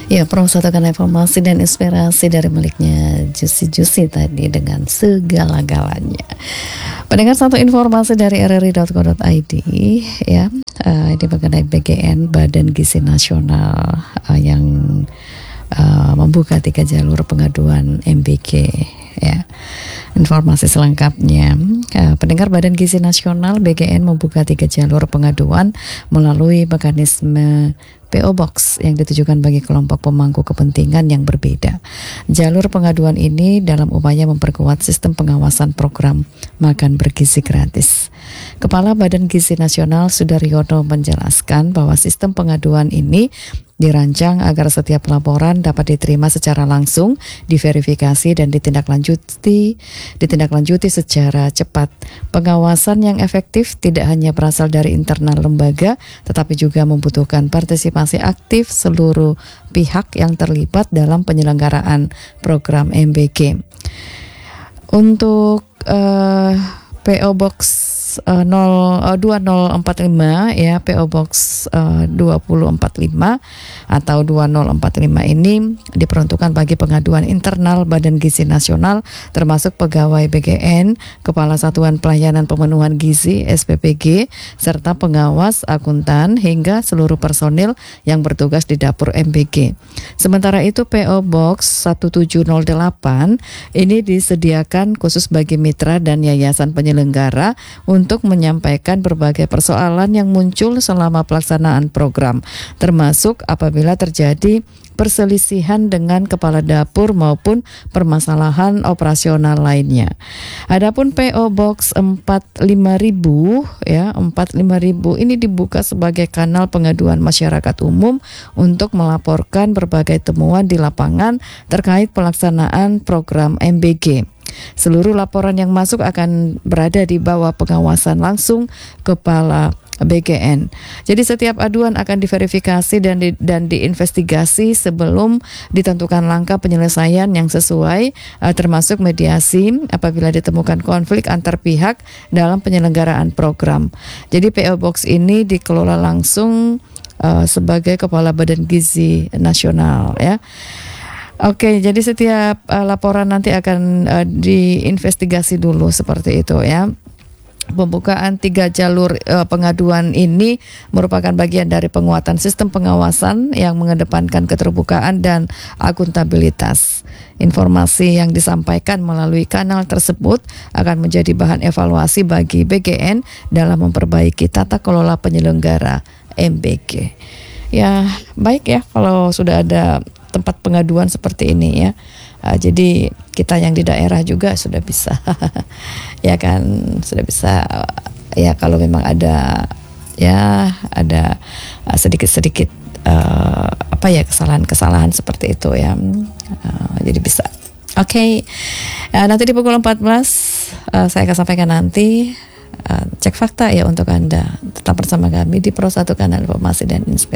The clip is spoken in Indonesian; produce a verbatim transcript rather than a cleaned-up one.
Ya, persatukan informasi dan inspirasi dari miliknya Juicy-Juicy tadi dengan segala-galanya. Pendengar, satu informasi dari r r i dot co dot i d ya, uh, ini mengenai B G N, Badan Gizi Nasional, uh, yang uh, membuka tiga jalur pengaduan M B G ya. Informasi selengkapnya, uh, pendengar, Badan Gizi Nasional B G N membuka tiga jalur pengaduan melalui mekanisme P O Box yang ditujukan bagi kelompok pemangku kepentingan yang berbeda. Jalur pengaduan ini dalam upaya memperkuat sistem pengawasan program makan bergizi gratis. Kepala Badan Gizi Nasional Sudaryono menjelaskan bahwa sistem pengaduan ini dirancang agar setiap laporan dapat diterima secara langsung, diverifikasi dan ditindaklanjuti, ditindaklanjuti secara cepat. Pengawasan yang efektif tidak hanya berasal dari internal lembaga, tetapi juga membutuhkan partisipasi aktif seluruh pihak yang terlibat dalam penyelenggaraan program M B G. Untuk uh, P O Box Uh, nol, uh, dua nol empat lima ya, P O Box uh, dua nol empat lima atau dua nol empat lima ini diperuntukkan bagi pengaduan internal Badan Gizi Nasional, termasuk pegawai B G N, Kepala Satuan Pelayanan Pemenuhan Gizi S P P G, serta pengawas, akuntan, hingga seluruh personil yang bertugas di dapur M B G. Sementara itu P O Box satu tujuh nol delapan ini disediakan khusus bagi mitra dan yayasan penyelenggara untuk untuk menyampaikan berbagai persoalan yang muncul selama pelaksanaan program, termasuk apabila terjadi perselisihan dengan kepala dapur maupun permasalahan operasional lainnya. Adapun P O Box empat lima ribu ya, empat lima ribu ini dibuka sebagai kanal pengaduan masyarakat umum untuk melaporkan berbagai temuan di lapangan terkait pelaksanaan program M B G. Seluruh laporan yang masuk akan berada di bawah pengawasan langsung Kepala B G N. Jadi setiap aduan akan diverifikasi dan di, dan diinvestigasi sebelum ditentukan langkah penyelesaian yang sesuai, uh, termasuk mediasi apabila ditemukan konflik antar pihak dalam penyelenggaraan program. Jadi P O Box ini dikelola langsung uh, sebagai Kepala Badan Gizi Nasional ya. Oke, jadi setiap uh, laporan nanti akan uh, diinvestigasi dulu seperti itu ya. Pembukaan tiga jalur uh, pengaduan ini merupakan bagian dari penguatan sistem pengawasan yang mengedepankan keterbukaan dan akuntabilitas. Informasi yang disampaikan melalui kanal tersebut akan menjadi bahan evaluasi bagi B G N dalam memperbaiki tata kelola penyelenggara M B G. Ya, baik ya kalau sudah ada tempat pengaduan seperti ini ya. Uh, jadi kita yang di daerah juga sudah bisa ya kan, sudah bisa uh, ya kalau memang ada ya ada uh, sedikit-sedikit uh, apa ya kesalahan-kesalahan seperti itu ya. Uh, jadi bisa. Oke. Okay. Uh, nanti di pukul empat belas uh, saya akan sampaikan nanti uh, cek fakta ya untuk Anda. Tetap bersama kami di Pro satu Kanal Informasi dan Inspirasi.